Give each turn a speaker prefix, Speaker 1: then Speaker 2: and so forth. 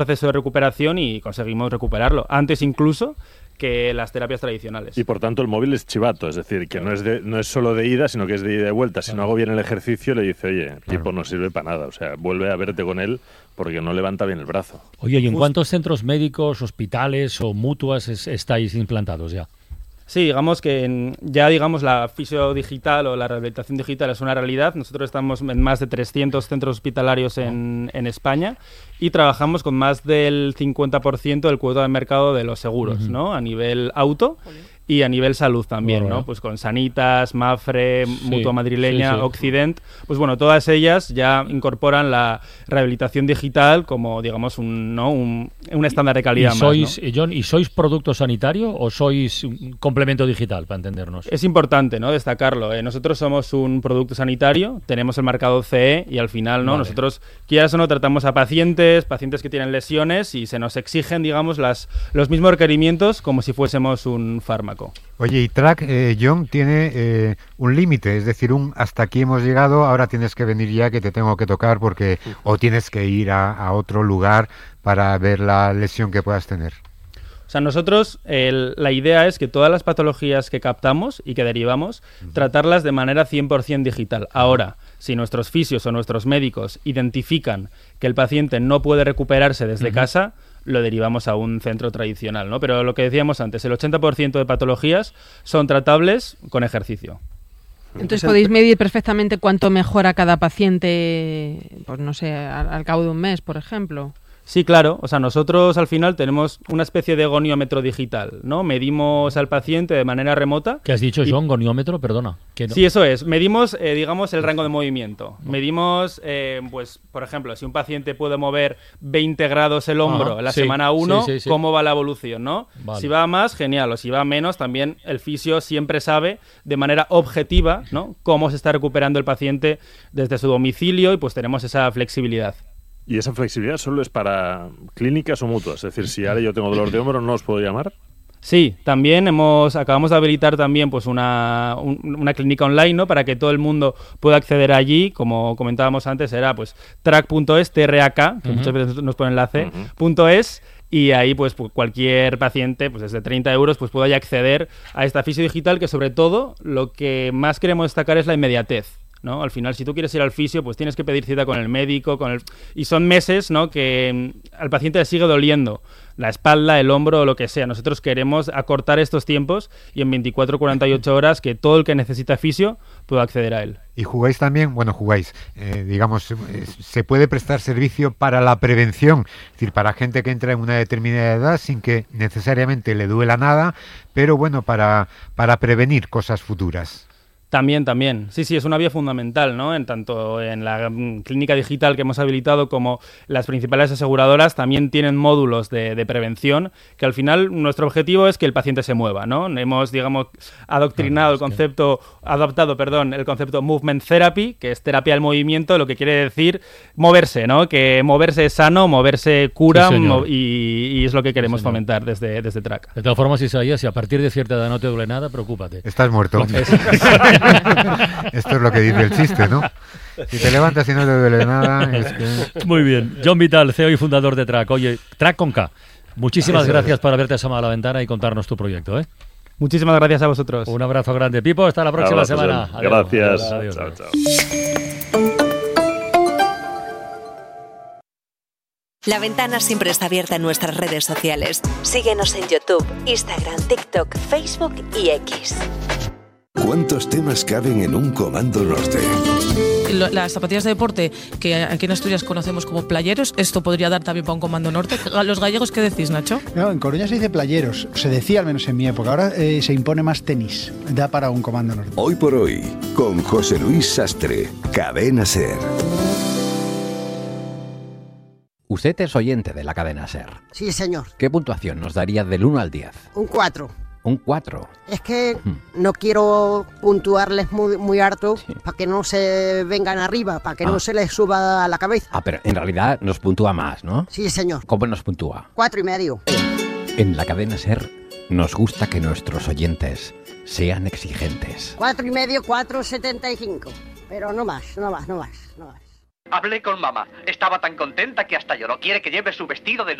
Speaker 1: proceso de recuperación y conseguimos recuperarlo, antes incluso que las terapias tradicionales.
Speaker 2: Y por tanto el móvil es chivato, es decir, que no es solo de ida, sino que es de ida y vuelta. Si no hago bien el ejercicio, le dice, oye, tipo no sirve para nada, o sea, vuelve a verte con él porque no levanta bien el brazo.
Speaker 3: Oye, ¿y en cuántos centros médicos, hospitales o mutuas estáis implantados ya?
Speaker 1: Sí, digamos que la fisiodigital o la rehabilitación digital es una realidad. Nosotros estamos en más de 300 centros hospitalarios en España y trabajamos con más del 50% del cuota de mercado de los seguros, ¿no? A nivel auto y a nivel salud también, ¿no? Pues con Sanitas, Mapfre, Mutua Madrileña, Occident, pues bueno, todas ellas ya incorporan la rehabilitación digital como, digamos, un estándar de calidad.
Speaker 3: John, ¿y sois producto sanitario o sois un complemento digital, para entendernos?
Speaker 1: Es importante, ¿no?, destacarlo. Nosotros somos un producto sanitario, tenemos el marcado CE y al final, ¿no? Nosotros, quieras o no, tratamos a pacientes que tienen lesiones y se nos exigen, digamos, los mismos requerimientos como si fuésemos un fármaco.
Speaker 4: Oye, y Track, John, tiene un límite, es decir, hasta aquí hemos llegado, ahora tienes que venir ya que te tengo que tocar porque o tienes que ir a otro lugar para ver la lesión que puedas tener.
Speaker 1: O sea, nosotros la idea es que todas las patologías que captamos y que derivamos, tratarlas de manera 100% digital. Ahora, si nuestros fisios o nuestros médicos identifican que el paciente no puede recuperarse desde casa, lo derivamos a un centro tradicional, ¿no? Pero lo que decíamos antes, el 80% de patologías son tratables con ejercicio.
Speaker 5: Entonces podéis medir perfectamente cuánto mejora cada paciente, pues no sé, al cabo de un mes, por ejemplo.
Speaker 1: Sí, claro. O sea, nosotros al final tenemos una especie de goniómetro digital, ¿no? Medimos al paciente de manera remota.
Speaker 3: ¿Qué has dicho, John? ¿Goniómetro? Perdona. No.
Speaker 1: Sí, eso es. Medimos, digamos, el rango de movimiento. Medimos, pues, por ejemplo, si un paciente puede mover 20 grados el hombro en la semana 1, ¿cómo va la evolución, no? Vale. Si va más, genial. O si va menos, también el fisio siempre sabe de manera objetiva, ¿no?, cómo se está recuperando el paciente desde su domicilio y pues tenemos esa flexibilidad.
Speaker 2: ¿Y esa flexibilidad solo es para clínicas o mutuas? Es decir, si ahora yo tengo dolor de hombro, ¿no os puedo llamar?
Speaker 1: Sí, también acabamos de habilitar también pues una clínica online, ¿no?, para que todo el mundo pueda acceder allí. Como comentábamos antes, era pues track.es, TRAK, que muchas veces nos pone enlace, .es, y ahí pues cualquier paciente, pues desde 30 euros, pues pueda ya acceder a esta fisio digital, que sobre todo lo que más queremos destacar es la inmediatez, ¿no? Al final, si tú quieres ir al fisio, pues tienes que pedir cita con el médico, y son meses, ¿no?, que al paciente le sigue doliendo la espalda, el hombro o lo que sea. Nosotros queremos acortar estos tiempos y en 24 o 48 horas que todo el que necesita fisio pueda acceder a él.
Speaker 4: ¿Y jugáis también? Bueno, digamos, se puede prestar servicio para la prevención, es decir, para gente que entra en una determinada edad sin que necesariamente le duela nada, pero bueno, para prevenir cosas futuras.
Speaker 1: También. Sí, es una vía fundamental, ¿no? Tanto en la clínica digital que hemos habilitado como las principales aseguradoras también tienen módulos de prevención, que al final nuestro objetivo es que el paciente se mueva, ¿no? Hemos, digamos, adaptado el concepto Movement Therapy, que es terapia del movimiento, lo que quiere decir moverse, ¿no? Que moverse es sano, moverse cura, y es lo que queremos fomentar desde Track.
Speaker 3: De todas formas, Isaías, si a partir de cierta edad no te duele nada, preocúpate.
Speaker 4: Estás muerto. Esto es lo que dice el chiste, ¿no? Si te levantas y no te duele nada, es que...
Speaker 3: Muy bien. John Vital, CEO y fundador de Track. Oye, Track con K. Muchísimas gracias por haberte asomado a la ventana y contarnos tu proyecto, ¿eh?
Speaker 1: Muchísimas gracias a vosotros.
Speaker 3: Un abrazo grande. Pipo, hasta la próxima semana.
Speaker 2: Adiós. Gracias.
Speaker 3: Adiós.
Speaker 2: Chao.
Speaker 6: La ventana siempre está abierta en nuestras redes sociales. Síguenos en YouTube, Instagram, TikTok, Facebook y X.
Speaker 7: ¿Cuántos temas caben en un Comando Norte?
Speaker 8: Las zapatillas de deporte, que aquí en Asturias conocemos como playeros, esto podría dar también para un Comando Norte. ¿Los gallegos qué decís, Nacho?
Speaker 9: No, en Coruña se dice playeros, se decía al menos en mi época. Ahora se impone más tenis, da para un Comando Norte.
Speaker 7: Hoy por hoy, con José Luis Sastre, Cadena SER.
Speaker 10: Usted es oyente de la Cadena SER.
Speaker 11: Sí, señor.
Speaker 10: ¿Qué puntuación nos daría del 1 al 10?
Speaker 11: Un 4.
Speaker 10: Un 4.
Speaker 11: Es que no quiero puntuarles muy harto para que no se vengan arriba, para que no se les suba a la cabeza.
Speaker 10: Pero en realidad nos puntúa más, ¿no?
Speaker 11: Sí, señor.
Speaker 10: ¿Cómo nos puntúa?
Speaker 11: 4,5.
Speaker 10: En la Cadena SER nos gusta que nuestros oyentes sean exigentes.
Speaker 11: 4,5, 4,75. Pero no más.
Speaker 12: Hablé con mamá. Estaba tan contenta que hasta lloró. Quiere que lleve su vestido de